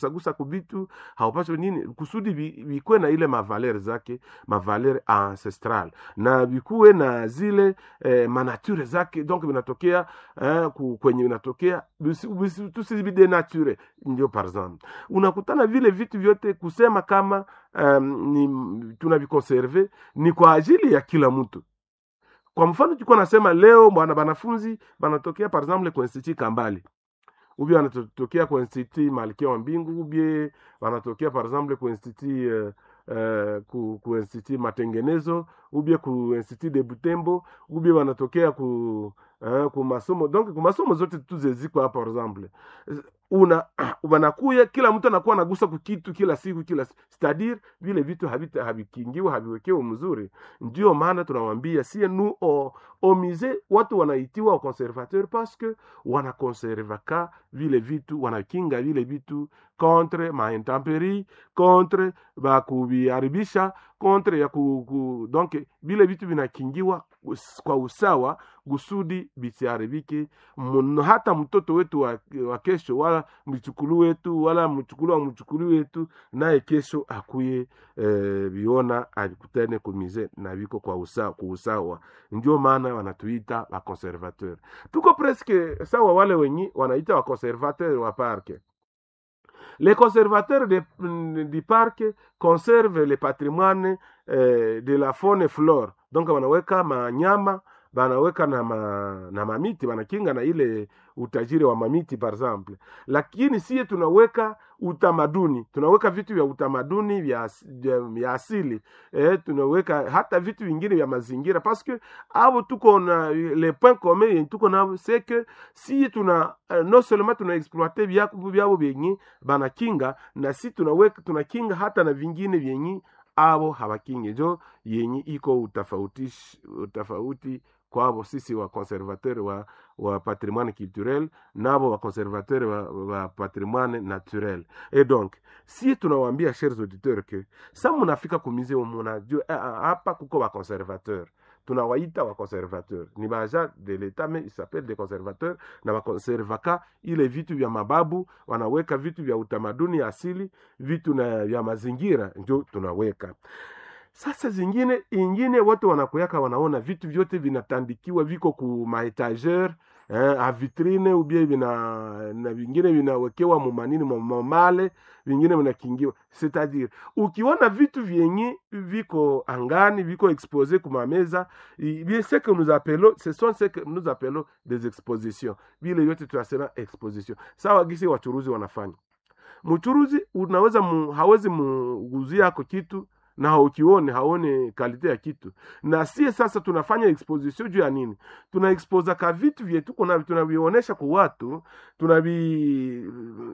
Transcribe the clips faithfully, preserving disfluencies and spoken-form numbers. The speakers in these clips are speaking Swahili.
gusa kubitu haupaswi nini kusudi vikwe na ile mavaler zake, mavaler ancestral, na vikuwe na zile eh, manature zake, donc vinatokea eh, kwenye vinatokea tusibide nature. Ndio par exemple unakutana vile vitu vyote kusema kama um, ni tunavikonserve ni kwa ajili ya kila mtu. Kwa mfano tulikuwa nasema leo bwana banafunzi banatokea par exemple kwa Institut Kambali, ubie wanatokea kwa Institut Malkia wa Mbingu, ubie wanatokea par exemple kwa Institut uh, uh, ku, ku Institut Matengenezo, ubie ku Institut de Butembo, ubie wanatokea ku uh, ku masomo, donc ku masomo zote tuzeziko hapa par exemple una wanakuya kila mtu anakuwa anagusa kukitu kila siku kila siku, c'est-à-dire vile vitu habita habikingiwa habiwekewa mzuri. Ndio maana tunawaambia si nous au, au musée watu wanaitiwa au conservateur parce que wana conservaka vile vitu, wanakinga vile vitu contre ma intempérie, contre ba kubiharibisha, contre ya ku, ku donc vile vitu vinakingiwa kwa usawa gusudi bisiharibike. Hata mtoto wetu wa, wa kesho wala mchukulu wetu wala mchukulu wa mchukulu wetu naye kesho akuye e, biona alikutane kumize na biko kwa usawa, kwa usawa. Ndio maana wanatuita wa conservateur. Tuko presque sawa wale wenyi wanaita wa conservateur wa parke. Les conservateurs de, du parc conservent le patrimoine euh, de la faune et flore. Donc wanaweka manyama, banaweka na, ma, na mamiti, wanakinga na ile utajiri wa mamiti par exemple. Lakini siye tunaweka utamaduni, tunaweka vitu vya utamaduni vya, vya, vya asili. Eh, tunaweka hata vitu vingine vya mazingira parce que abo tuko na le point commun tuko na c'est que si tuna uh, non seulement tuna exploiter byakubu byabo benyi banakinga, na si tunaweka tunakinga hata na vingine vyenyi abo habakinge. Jo yenyi iko utafauti utafauti kwabo sisi wa conservateur wa, wa patrimoine culturel, nabo wa conservateur wa, wa patrimoine naturel. Et donc si tunawaambia chers auditeurs que sa munafika kumize umunajua hapa kuko wa conservateur, tunawaita wa conservateur ni baja de l'etat mais il s'appelle des conservateurs, na wa conservaka ile vitu vya mababu, wanaweka vitu vya utamaduni asili, vitu na vya mazingira ndio tunaweka. Sasa zingine ingine watu wanakuyaka wanaona vitu vyote vinatandikiwa viko ku maetager eh, a vitrine ubie vina na vingine vinawekewa mumanini mamale, vingine vinakingiwa. C'est-à-dire ukiona vitu vyenye viko angani viko exposé kuma meza, bien c'est que nous appelons ce sont ce que nous appelons des expositions. Vile yote tunasema exposition. Sawa gisi wachuruzi wanafanya. Mchuruzi unaweza mu, hawezi muguzia yako kitu na ukione haone kalite ya kitu. Na sie sasa tunafanya exposition juu ya nini? Tuna expose ka vitu vyetu kuna tunavionesha kwa watu, tunavi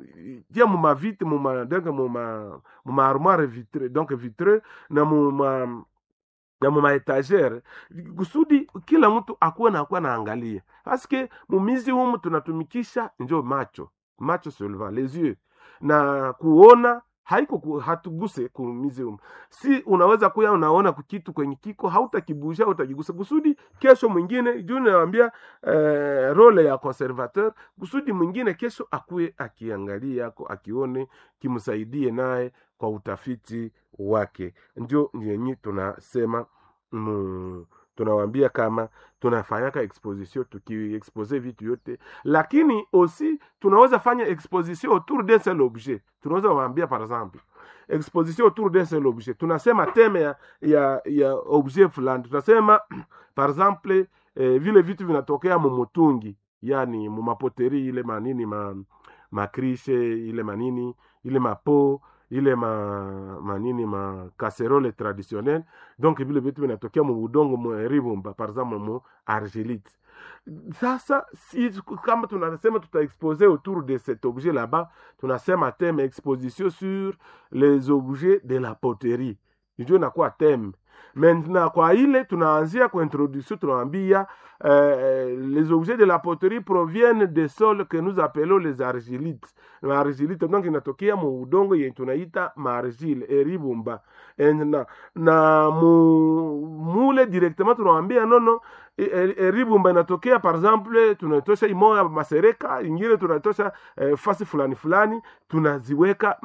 dia mu mavite mu madanga mu ma mu ma armoire vitre, donc vitre na mu ma na mu maetagere kusudi kila mtu akuwe na akuwa naangalia. Parce que mumizi humu tunatumikisha njo macho, macho seulement les yeux, na kuona haiko hatuguse ku museum. Si unaweza kuya unaona kitu kwenye kiko hautakibusha hautakigusa kusudi kesho mwingine juu naambia eh, role ya conservateur kusudi mwingine kesho akuye akiangalia yako akione kimsaidie naye kwa utafiti wake. Ndio nyenye tunasema mm, tunawaambia kama tunafanyaka exposition tukiexpose vitu yote, lakini aussi tunaweza fanya exposition autour d'un seul objet. Tunaweza waambia par exemple exposition autour d'un seul objet, tunasema theme ya ya, ya objet fulani, tunasema par exemple eh, vile vitu vinatokea mumutungi, yani mumapoteri ile manini ma makrishe ile manini ile mapo ile ma manini ma casserole traditionnelle, donc vile vitu vinatokea mu udongo mu ribumba par exemple mu argilite. Sasa si kama tunasema tutaexposer autour de cet objet là-bas, tunasema thème exposition sur les objets de la poterie, ndio inakuwa thème. Maintenant kwa ile tunaanzia kwa introduction tunaambia euh, les objets de la poterie proviennent des sols que nous appelons les argilites. Les argilites donc inatokea mu udongo yenye tunaita margile eribumba. Na, na mu, mule directement tunaambia nono eribumba inatokea par exemple tunatosha imoya masereka, ingine tunatosha eh, fasi fulani fulani tunaziweka